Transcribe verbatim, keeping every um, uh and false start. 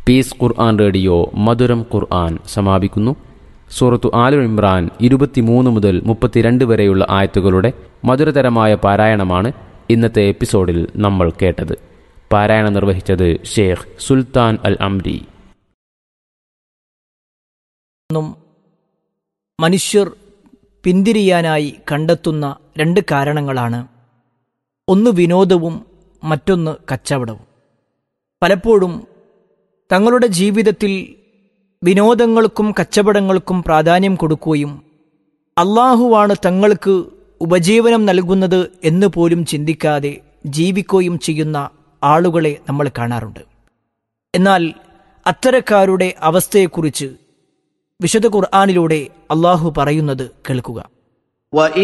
Piece ഖുർആൻ radio മധുരം ഖുർആൻ സമാപിക്കുന്നു. സൂറത്തു ആലു ഇമ്രാൻ ഇരുപത്തിമൂന്ന് മുതൽ മുപ്പത്തിരണ്ട് വരെയുള്ള ആയത്തുകളുടെ മധുരതരമായ പാരായണമാണ് ഇന്നത്തെ എപ്പിസോഡിൽ നമ്മൾ കേട്ടത്. പാരായണം നിർവഹിച്ചത് ഷേഖ് സുൽത്താൻ അൽ അംരി. മനുഷ്യർ പിന്തിരിയാനായി കണ്ടെത്തുന്ന രണ്ട് കാരണങ്ങളാണ്. ഒന്ന് വിനോദവും മറ്റൊന്ന് കച്ചവടവും. പലപ്പോഴും തങ്ങളുടെ ജീവിതത്തിൽ വിനോദങ്ങൾക്കും കച്ചവടങ്ങൾക്കും പ്രാധാന്യം കൊടുക്കുകയും അള്ളാഹുവാണ് തങ്ങൾക്ക് ഉപജീവനം നൽകുന്നത് എന്ന് പോലും ചിന്തിക്കാതെ ജീവിക്കുകയും ചെയ്യുന്ന ആളുകളെ നമ്മൾ കാണാറുണ്ട്. എന്നാൽ അത്തരക്കാരുടെ അവസ്ഥയെക്കുറിച്ച് വിശുദ്ധ ഖുർആനിലൂടെ അള്ളാഹു പറയുന്നത് കേൾക്കുക.